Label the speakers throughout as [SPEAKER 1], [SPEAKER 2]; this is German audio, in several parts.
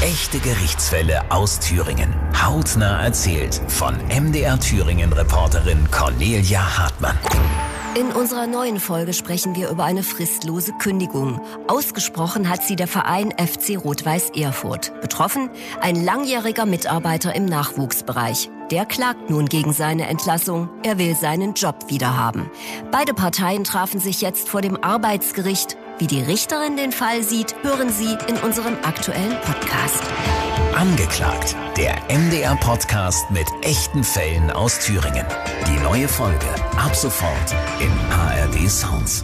[SPEAKER 1] Echte Gerichtsfälle aus Thüringen. Hautnah erzählt von MDR Thüringen-Reporterin Cornelia Hartmann.
[SPEAKER 2] In unserer neuen Folge sprechen wir über eine fristlose Kündigung. Ausgesprochen hat sie der Verein FC Rot-Weiß Erfurt. Betroffen ein langjähriger Mitarbeiter im Nachwuchsbereich. Der klagt nun gegen seine Entlassung. Er will seinen Job wiederhaben. Beide Parteien trafen sich jetzt vor dem Arbeitsgericht. Wie die Richterin den Fall sieht, hören Sie in unserem aktuellen Podcast.
[SPEAKER 1] Angeklagt, der MDR-Podcast mit echten Fällen aus Thüringen. Die neue Folge ab sofort in ARD Sounds.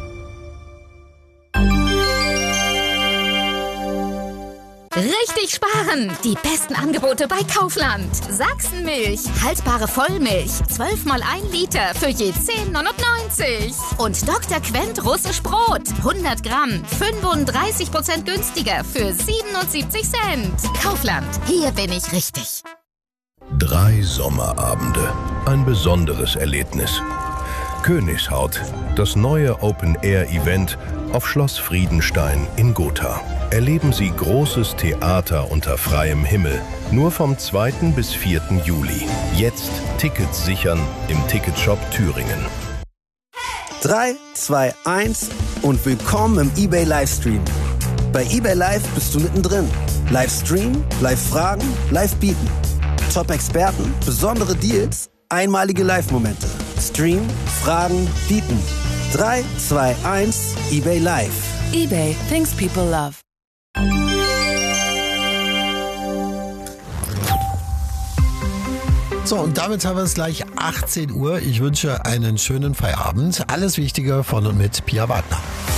[SPEAKER 3] Richtig sparen! Die besten Angebote bei Kaufland. Sachsenmilch, haltbare Vollmilch, 12 mal 1 Liter für je 10,99. Und Dr. Quent russisch Brot, 100 Gramm, 35% günstiger für 77 Cent. Kaufland, hier bin ich richtig.
[SPEAKER 4] 3 Sommerabende, ein besonderes Erlebnis. Königshaut, das neue Open-Air-Event auf Schloss Friedenstein in Gotha. Erleben Sie großes Theater unter freiem Himmel. Nur vom 2. bis 4. Juli. Jetzt Tickets sichern im Ticketshop Thüringen.
[SPEAKER 5] 3, 2, 1 und willkommen im eBay Livestream. Bei eBay Live bist du mittendrin. Livestream, Live-Fragen, Live-Bieten. Top-Experten, besondere Deals, einmalige Live-Momente. Stream, Fragen, Bieten. 3, 2, 1, eBay Live.
[SPEAKER 6] eBay, things people love.
[SPEAKER 7] So, und damit haben wir es gleich 18 Uhr. Ich wünsche einen schönen Feierabend. Alles Wichtige von und mit Pia Wagner.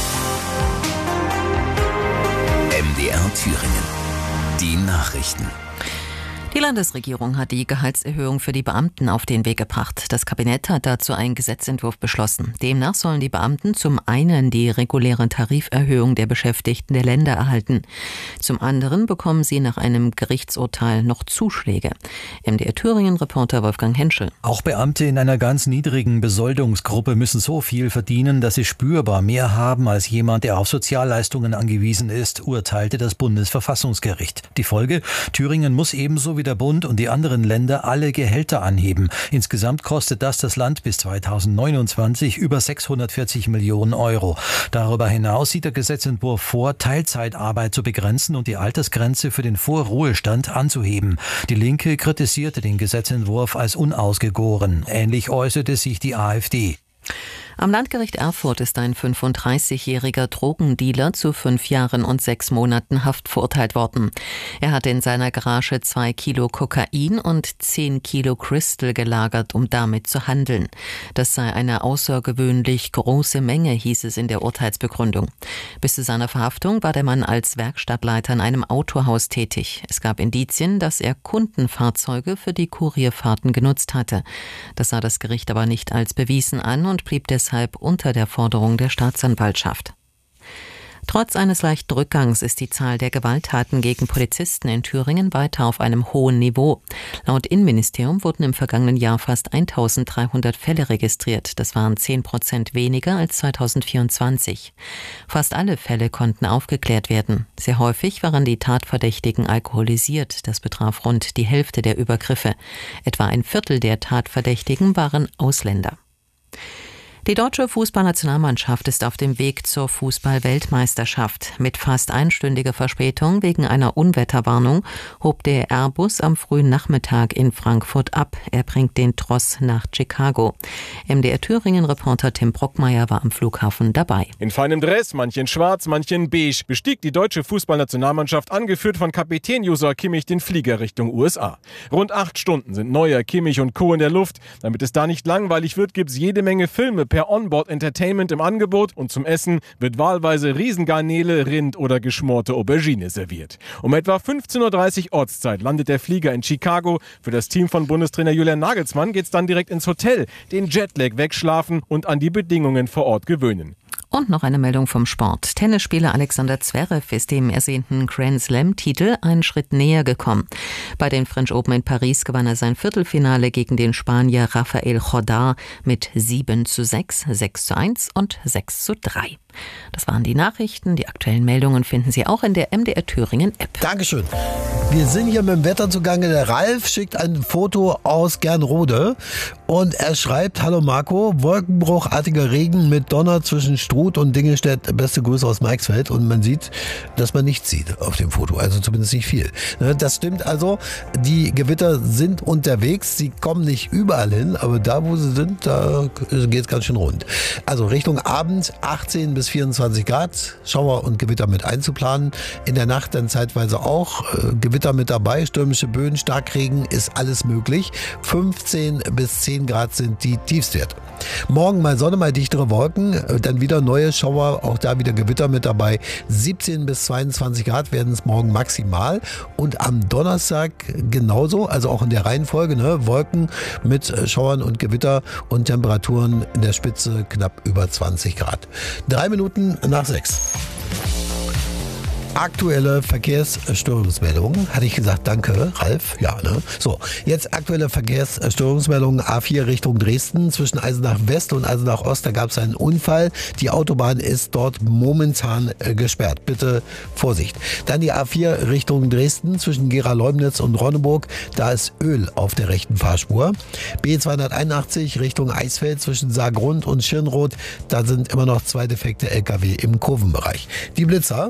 [SPEAKER 1] MDR Thüringen. Die Nachrichten.
[SPEAKER 8] Die Landesregierung hat die Gehaltserhöhung für die Beamten auf den Weg gebracht. Das Kabinett hat dazu einen Gesetzentwurf beschlossen. Demnach sollen die Beamten zum einen die reguläre Tariferhöhung der Beschäftigten der Länder erhalten. Zum anderen bekommen sie nach einem Gerichtsurteil noch Zuschläge. MDR Thüringen-Reporter Wolfgang Henschel.
[SPEAKER 9] Auch Beamte in einer ganz niedrigen Besoldungsgruppe müssen so viel verdienen, dass sie spürbar mehr haben als jemand, der auf Sozialleistungen angewiesen ist, urteilte das Bundesverfassungsgericht. Die Folge: Thüringen muss ebenso wie der Bund und die anderen Länder alle Gehälter anheben. Insgesamt kostet das Land bis 2029 über 640 Millionen Euro. Darüber hinaus sieht der Gesetzentwurf vor, Teilzeitarbeit zu begrenzen und die Altersgrenze für den Vorruhestand anzuheben. Die Linke kritisierte den Gesetzentwurf als unausgegoren. Ähnlich äußerte sich die AfD.
[SPEAKER 8] Am Landgericht Erfurt ist ein 35-jähriger Drogendealer zu 5 Jahren und 6 Monaten Haft verurteilt worden. Er hatte in seiner Garage 2 Kilo Kokain und 10 Kilo Crystal gelagert, um damit zu handeln. Das sei eine außergewöhnlich große Menge, hieß es in der Urteilsbegründung. Bis zu seiner Verhaftung war der Mann als Werkstattleiter in einem Autohaus tätig. Es gab Indizien, dass er Kundenfahrzeuge für die Kurierfahrten genutzt hatte. Das sah das Gericht aber nicht als bewiesen an und blieb deshalb unter der Forderung der Staatsanwaltschaft. Trotz eines leichten Rückgangs ist die Zahl der Gewalttaten gegen Polizisten in Thüringen weiter auf einem hohen Niveau. Laut Innenministerium wurden im vergangenen Jahr fast 1300 Fälle registriert. Das waren 10% weniger als 2024. Fast alle Fälle konnten aufgeklärt werden. Sehr häufig waren die Tatverdächtigen alkoholisiert. Das betraf rund die Hälfte der Übergriffe. Etwa ein Viertel der Tatverdächtigen waren Ausländer. Die deutsche Fußballnationalmannschaft ist auf dem Weg zur Fußball-Weltmeisterschaft. Mit fast einstündiger Verspätung wegen einer Unwetterwarnung hob der Airbus am frühen Nachmittag in Frankfurt ab. Er bringt den Tross nach Chicago. MDR Thüringen-Reporter Tim Brockmeier war am Flughafen dabei.
[SPEAKER 10] In feinem Dress, manche in schwarz, manche in beige, bestieg die deutsche Fußballnationalmannschaft, angeführt von Kapitän Josua Kimmich, den Flieger Richtung USA. Rund 8 Stunden sind Neuer, Kimmich und Co. in der Luft. Damit es da nicht langweilig wird, gibt's jede Menge Filme per Onboard-Entertainment im Angebot und zum Essen wird wahlweise Riesengarnele, Rind oder geschmorte Aubergine serviert. Um etwa 15:30 Uhr Ortszeit landet der Flieger in Chicago. Für das Team von Bundestrainer Julian Nagelsmann geht's dann direkt ins Hotel, den Jetlag wegschlafen und an die Bedingungen vor Ort gewöhnen.
[SPEAKER 8] Und noch eine Meldung vom Sport. Tennisspieler Alexander Zverev ist dem ersehnten Grand Slam-Titel einen Schritt näher gekommen. Bei den French Open in Paris gewann er sein Viertelfinale gegen den Spanier Rafael Jordá mit 7:6, 6:1 und 6:3. Das waren die Nachrichten. Die aktuellen Meldungen finden Sie auch in der MDR Thüringen App.
[SPEAKER 7] Dankeschön. Wir sind hier mit dem Wetter zugange. Der Ralf schickt ein Foto aus Gernrode und er schreibt: Hallo Marco, wolkenbruchartiger Regen mit Donner zwischen Struth und Dingelstedt. Beste Grüße aus Meixfeld. Und man sieht, dass man nichts sieht auf dem Foto, also zumindest nicht viel. Das stimmt also, die Gewitter sind unterwegs. Sie kommen nicht überall hin, aber da, wo sie sind, da geht es ganz schön rund. Also Richtung Abend 18 bis 24 Grad, Schauer und Gewitter mit einzuplanen. In der Nacht dann zeitweise auch Gewitter mit dabei, stürmische Böen, Starkregen, ist alles möglich. 15 bis 10 Grad sind die Tiefstwerte. Morgen mal Sonne, mal dichtere Wolken, dann wieder neue Schauer, auch da wieder Gewitter mit dabei. 17 bis 22 Grad werden es morgen maximal und am Donnerstag genauso, also auch in der Reihenfolge, Wolken mit Schauern und Gewitter und Temperaturen in der Spitze knapp über 20 Grad. 3 Minuten nach 6. Aktuelle Verkehrsstörungsmeldungen. Hatte ich gesagt, danke, Ralf? Ja, ne? So, jetzt aktuelle Verkehrsstörungsmeldungen. A4 Richtung Dresden. Zwischen Eisenach West und Eisenach Ost, da gab es einen Unfall. Die Autobahn ist dort momentan gesperrt. Bitte Vorsicht. Dann die A4 Richtung Dresden. Zwischen Gera-Leumnitz und Ronneburg. Da ist Öl auf der rechten Fahrspur. B281 Richtung Eisfeld. Zwischen Saargrund und Schirnroth. Da sind immer noch 2 defekte LKW im Kurvenbereich. Die Blitzer.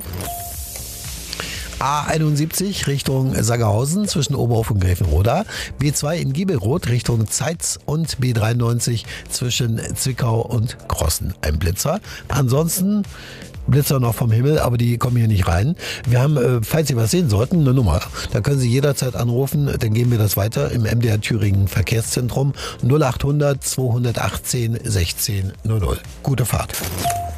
[SPEAKER 7] A71 Richtung Sangerhausen zwischen Oberhof und Gräfenroda, B2 in Giebelroth Richtung Zeitz und B93 zwischen Zwickau und Krossen. Ein Blitzer. Ansonsten Blitzer noch vom Himmel, aber die kommen hier nicht rein. Wir haben, falls Sie was sehen sollten, eine Nummer. Da können Sie jederzeit anrufen, dann geben wir das weiter im MDR Thüringen Verkehrszentrum 0800 218 16 00. Gute Fahrt.